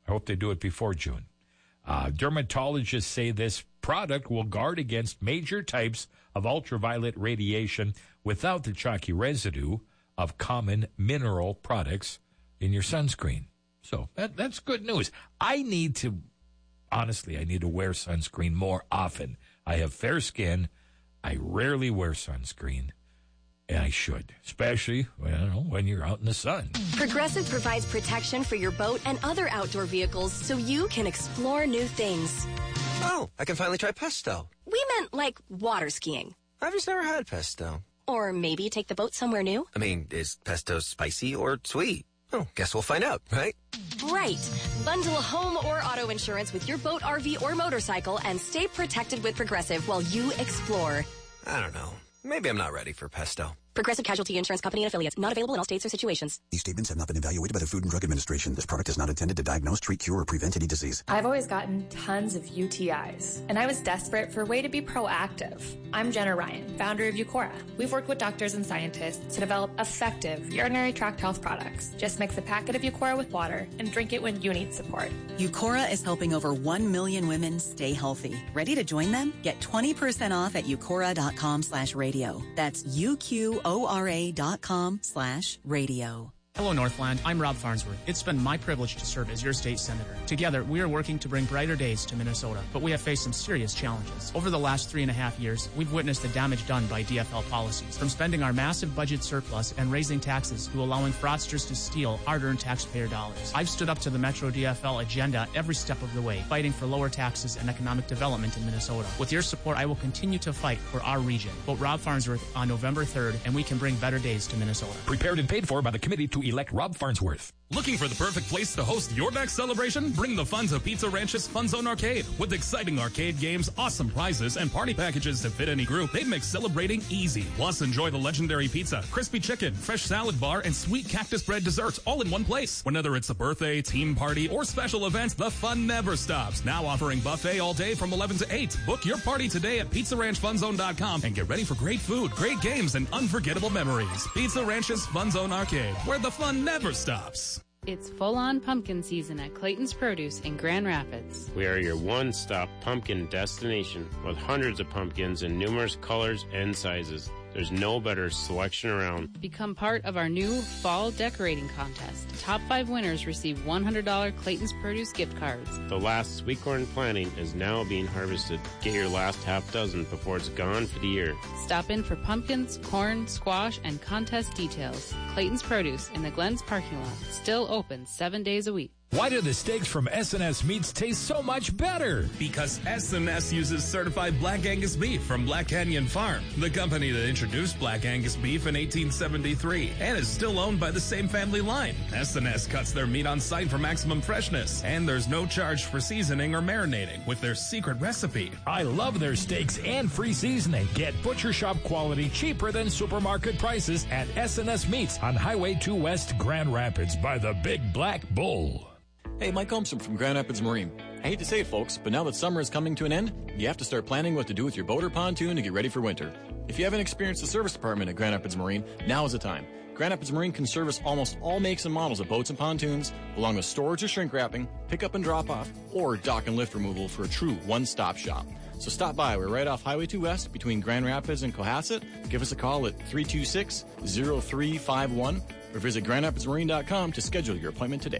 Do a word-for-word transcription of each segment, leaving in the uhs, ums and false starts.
I hope they do it before June. Uh, dermatologists say this product will guard against major types of ultraviolet radiation without the chalky residue of common mineral products in your sunscreen. So that, that's good news. I need to, honestly, I need to wear sunscreen more often. I have fair skin. I rarely wear sunscreen. And I should, especially, well, I don't know, when you're out in the sun. Progressive provides protection for your boat and other outdoor vehicles so you can explore new things. Oh, I can finally try pesto. We meant like water skiing. I've just never had pesto. Or maybe take the boat somewhere new. I mean, is pesto spicy or sweet? Oh, guess we'll find out, right? Right. Bundle home or auto insurance with your boat, R V, or motorcycle and stay protected with Progressive while you explore. I don't know. Maybe I'm not ready for pesto. Progressive Casualty Insurance Company and Affiliates. Not available in all states or situations. These statements have not been evaluated by the Food and Drug Administration. This product is not intended to diagnose, treat, cure, or prevent any disease. I've always gotten tons of U T Is, and I was desperate for a way to be proactive. I'm Jenna Ryan, founder of Eucora. We've worked with doctors and scientists to develop effective urinary tract health products. Just mix a packet of Eucora with water and drink it when you need support. Eucora is helping over one million women stay healthy. Ready to join them? Get twenty percent off at eucora.com slash radio. That's U-Q-O-R-A dot com slash radio. Hello, Northland. I'm Rob Farnsworth. It's been my privilege to serve as your state senator. Together, we are working to bring brighter days to Minnesota, but we have faced some serious challenges. Over the last three and a half years, we've witnessed the damage done by D F L policies, from spending our massive budget surplus and raising taxes to allowing fraudsters to steal hard-earned taxpayer dollars. I've stood up to the Metro D F L agenda every step of the way, fighting for lower taxes and economic development in Minnesota. With your support, I will continue to fight for our region. Vote Rob Farnsworth on November third, and we can bring better days to Minnesota. Prepared and paid for by the committee to elect Rob Farnsworth. Looking for the perfect place to host your next celebration? Bring the fun to Pizza Ranch's Fun Zone Arcade. With exciting arcade games, awesome prizes, and party packages to fit any group, they make celebrating easy. Plus, enjoy the legendary pizza, crispy chicken, fresh salad bar, and sweet cactus bread desserts all in one place. Whether it's a birthday, team party, or special events, the fun never stops. Now offering buffet all day from eleven to eight. Book your party today at pizza ranch fun zone dot com and get ready for great food, great games, and unforgettable memories. Pizza Ranch's Fun Zone Arcade, where the fun never stops. It's full-on pumpkin season at Clayton's Produce in Grand Rapids. We are your one-stop pumpkin destination with hundreds of pumpkins in numerous colors and sizes. There's no better selection around. Become part of our new fall decorating contest. Top five winners receive one hundred dollars Clayton's Produce gift cards. The last sweet corn planting is now being harvested. Get your last half dozen before it's gone for the year. Stop in for pumpkins, corn, squash, and contest details. Clayton's Produce in the Glens parking lot. Still open seven days a week. Why do the steaks from S and S Meats taste so much better? Because S and S uses certified Black Angus beef from Black Canyon Farm, the company that introduced Black Angus beef in eighteen seventy-three and is still owned by the same family line. S and S cuts their meat on site for maximum freshness, and there's no charge for seasoning or marinating with their secret recipe. I love their steaks and free seasoning. Get butcher shop quality cheaper than supermarket prices at S and S Meats on Highway two West, Grand Rapids by the Big Black Bull. Hey, Mike Holmstrom from Grand Rapids Marine. I hate to say it, folks, but now that summer is coming to an end, you have to start planning what to do with your boat or pontoon to get ready for winter. If you haven't experienced the service department at Grand Rapids Marine, now is the time. Grand Rapids Marine can service almost all makes and models of boats and pontoons, along with storage or shrink wrapping, pick-up and drop-off, or dock and lift removal for a true one-stop shop. So stop by. We're right off Highway two West between Grand Rapids and Cohasset. Give us a call at three two six, zero three five one or visit grand rapids marine dot com to schedule your appointment today.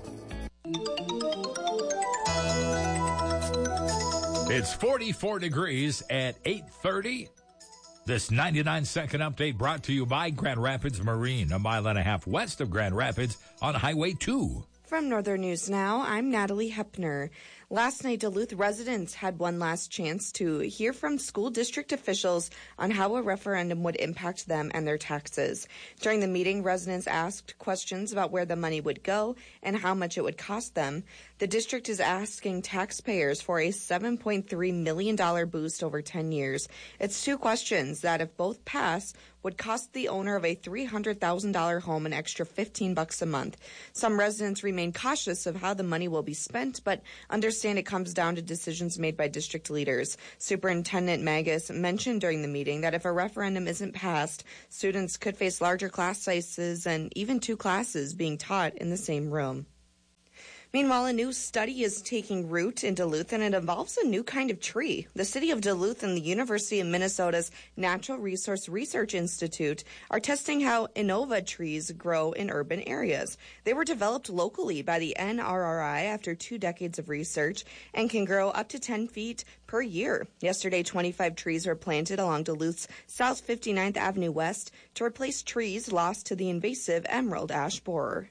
It's forty-four degrees at eight thirty. This ninety-nine second update brought to you by Grand Rapids Marine, a mile and a half west of Grand Rapids on Highway two. From Northern News Now, I'm Natalie Hepner. Last night, Duluth residents had one last chance to hear from school district officials on how a referendum would impact them and their taxes. During the meeting, residents asked questions about where the money would go and how much it would cost them. The district is asking taxpayers for a seven point three million dollars boost over ten years. It's two questions that, if both pass, would cost the owner of a three hundred thousand dollars home an extra fifteen bucks a month. Some residents remain cautious of how the money will be spent, but understand it comes down to decisions made by district leaders. Superintendent Magus mentioned during the meeting that if a referendum isn't passed, students could face larger class sizes and even two classes being taught in the same room. Meanwhile, a new study is taking root in Duluth, and it involves a new kind of tree. The City of Duluth and the University of Minnesota's Natural Resource Research Institute are testing how Innova trees grow in urban areas. They were developed locally by the N R R I after two decades of research and can grow up to ten feet per year. Yesterday, twenty-five trees were planted along Duluth's South fifty-ninth Avenue West to replace trees lost to the invasive emerald ash borer.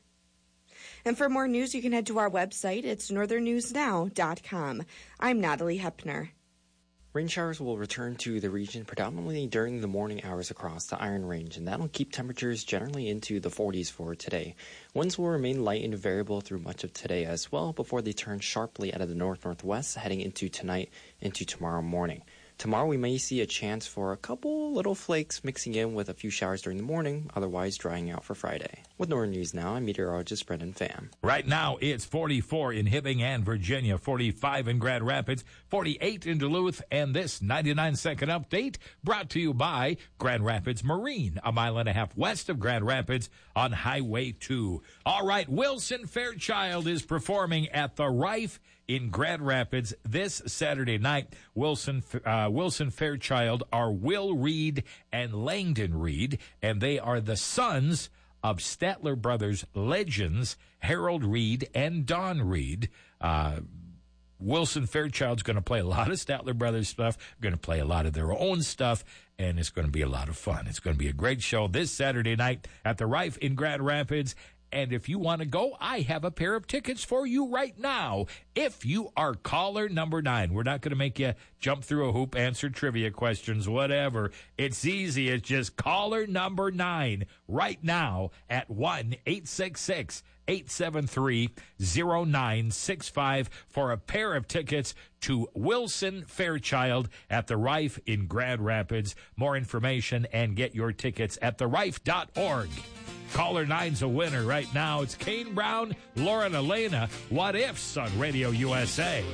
And for more news, you can head to our website. It's northern news now dot com. I'm Natalie Hepner. Rain showers will return to the region predominantly during the morning hours across the Iron Range, and that'll keep temperatures generally into the forties for today. Winds will remain light and variable through much of today as well before they turn sharply out of the north-northwest heading into tonight into tomorrow morning. Tomorrow we may see a chance for a couple little flakes mixing in with a few showers during the morning, otherwise drying out for Friday. With Northern News Now, I'm meteorologist Brendan Pham. Right now it's forty-four in Hibbing and Virginia, forty-five in Grand Rapids, forty-eight in Duluth, and this ninety-nine second update brought to you by Grand Rapids Marine, a mile and a half west of Grand Rapids on Highway two. All right, Wilson Fairchild is performing at the Rife in Grand Rapids this Saturday night. Wilson uh, Wilson Fairchild are Will Reed and Langdon Reed, and they are the sons of Statler Brothers legends Harold Reed and Don Reed. Uh, Wilson Fairchild's going to play a lot of Statler Brothers stuff, going to play a lot of their own stuff, and it's going to be a lot of fun. It's going to be a great show this Saturday night at the Rife in Grand Rapids. And if you want to go, I have a pair of tickets for you right now. If you are caller number nine, we're not going to make you jump through a hoop, answer trivia questions, whatever. It's easy. It's just caller number nine right now at one eight six six, eight seven three, zero nine six five for a pair of tickets to Wilson Fairchild at the Rife in Grand Rapids. More information and get your tickets at the rife dot org. Caller nine's a winner right now. It's Kane Brown, Lauren Elena, What Ifs on Radio U S A.